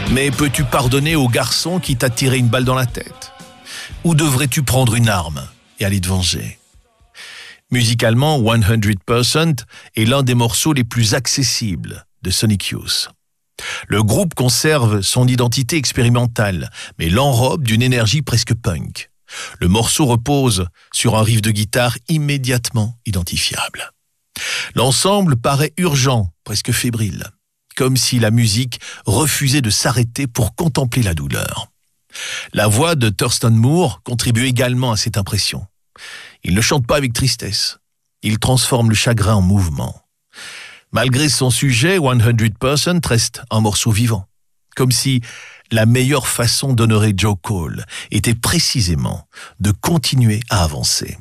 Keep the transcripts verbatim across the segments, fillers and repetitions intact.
Mais peux-tu pardonner au garçon qui t'a tiré une balle dans la tête? Ou devrais-tu prendre une arme et aller te venger? Musicalement, cent pour cent est l'un des morceaux les plus accessibles de Sonic Youth. Le groupe conserve son identité expérimentale, mais l'enrobe d'une énergie presque punk. Le morceau repose sur un riff de guitare immédiatement identifiable. L'ensemble paraît urgent, presque fébrile, comme si la musique refusait de s'arrêter pour contempler la douleur. La voix de Thurston Moore contribue également à cette impression. Il ne chante pas avec tristesse, il transforme le chagrin en mouvement. Malgré son sujet, cent pour cent reste un morceau vivant, comme si la meilleure façon d'honorer Joe Cole était précisément de continuer à avancer.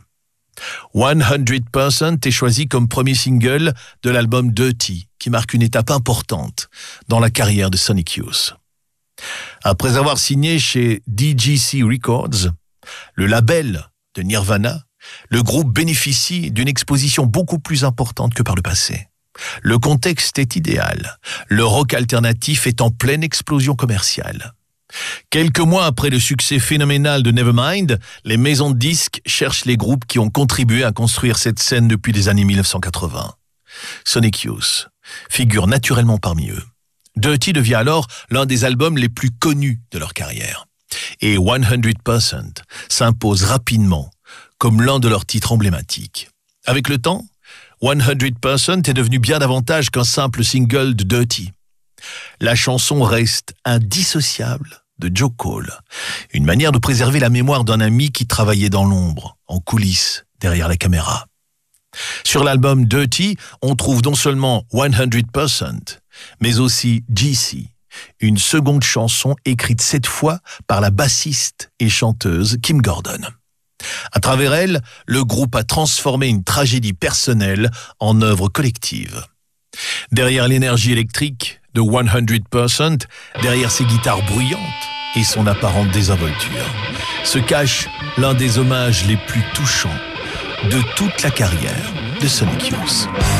cent pour cent est choisi comme premier single de l'album Dirty, qui marque une étape importante dans la carrière de Sonic Youth. Après avoir signé chez D G C Records, le label de Nirvana, le groupe bénéficie d'une exposition beaucoup plus importante que par le passé. Le contexte est idéal. Le rock alternatif est en pleine explosion commerciale. Quelques mois après le succès phénoménal de Nevermind, les maisons de disques cherchent les groupes qui ont contribué à construire cette scène depuis les années mille neuf cent quatre-vingts. Sonic Youth figure naturellement parmi eux. Dirty devient alors l'un des albums les plus connus de leur carrière. Et cent pour cent s'impose rapidement comme l'un de leurs titres emblématiques. Avec le temps, cent pour cent est devenu bien davantage qu'un simple single de Dirty. La chanson reste indissociable de Joe Cole, une manière de préserver la mémoire d'un ami qui travaillait dans l'ombre, en coulisses, derrière la caméra. Sur l'album Dirty, on trouve non seulement cent pour cent, mais aussi G C, une seconde chanson écrite cette fois par la bassiste et chanteuse Kim Gordon. À travers elle, le groupe a transformé une tragédie personnelle en œuvre collective. Derrière l'énergie électrique de cent pour cent, derrière ses guitares bruyantes et son apparente désinvolture, se cache l'un des hommages les plus touchants de toute la carrière de Sonic Youth.